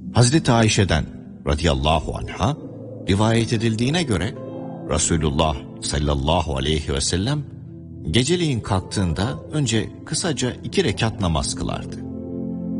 Hazreti Ayşe'den radıyallahu anha rivayet edildiğine göre Resulullah sallallahu aleyhi ve sellem geceleyin kalktığında önce kısaca 2 rekat namaz kılardı.